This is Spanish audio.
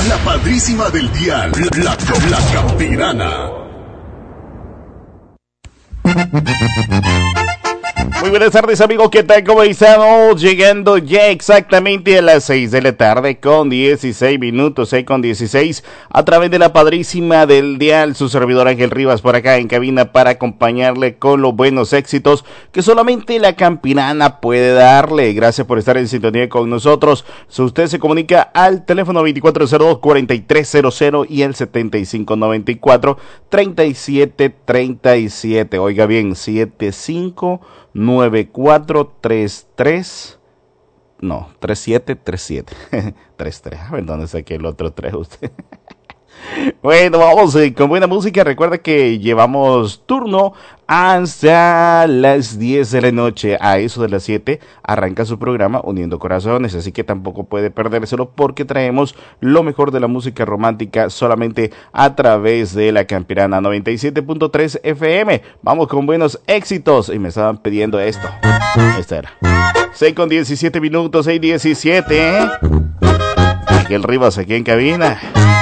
La padrísima del dial, la Campirana. Muy buenas tardes, amigos, ¿qué tal? ¿Cómo estamos? Llegando ya exactamente a las 6 de la tarde con 16 minutos, 6:16, a través de la padrísima del dial, su servidor Ángel Rivas por acá en cabina para acompañarle con los buenos éxitos que solamente la Campirana puede darle. Gracias por estar en sintonía con nosotros. Si usted se comunica al teléfono 2402-4300 y el 7594-3737. Oiga bien, 759433, no, 3737, 33, a ver dónde saqué el otro 3 usted. Bueno, vamos con buena música. Recuerda que llevamos turno hasta las 10 de la noche. A eso de las 7 arranca su programa Uniendo Corazones, así que tampoco puede perdérselo porque traemos lo mejor de la música romántica solamente a través de la Campirana 97.3 FM. Vamos con buenos éxitos y me estaban pidiendo esto. Esta era 6:17 minutos, 6:17, Ángel Rivas aquí en cabina.